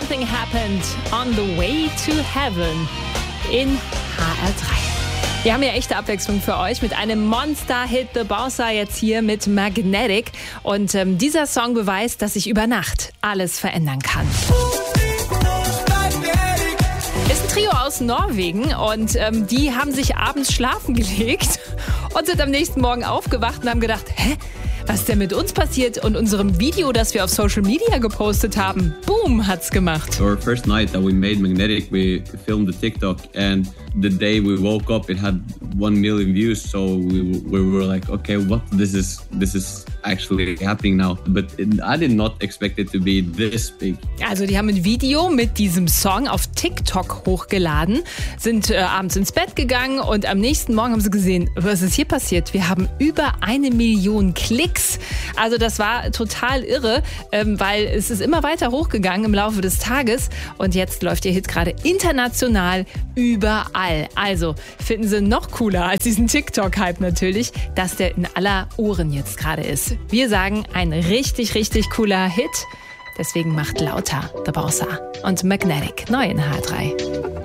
Something Happened on the Way to Heaven in HR3. Wir haben ja echte Abwechslung für euch mit einem Monster-Hit, The Bossa, jetzt hier mit Magnetic. Und dieser Song beweist, dass sich über Nacht alles verändern kann. Ist ein Trio aus Norwegen und die haben sich abends schlafen gelegt und sind am nächsten Morgen aufgewacht und haben gedacht, was ist denn mit uns passiert und unserem Video, das wir auf Social Media gepostet haben? Boom, hat's gemacht. Our first night that we made Magnetic, we filmed the TikTok, and the day we woke up, it had 1 million views. So we were like, okay, what? This is actually happening now. But I did not expect it to be this big. Also die haben ein Video mit diesem Song auf TikTok hochgeladen, sind abends ins Bett gegangen und am nächsten Morgen haben sie gesehen, was ist hier passiert? Wir haben über 1 Million Klicks. Also das war total irre, weil es ist immer weiter hochgegangen im Laufe des Tages und jetzt läuft ihr Hit gerade international überall. Also finden sie noch cooler als diesen TikTok-Hype natürlich, dass der in aller Ohren jetzt gerade ist. Wir sagen, ein richtig, richtig cooler Hit. Deswegen macht lauter The Bossa und Magnetic neu in HR3.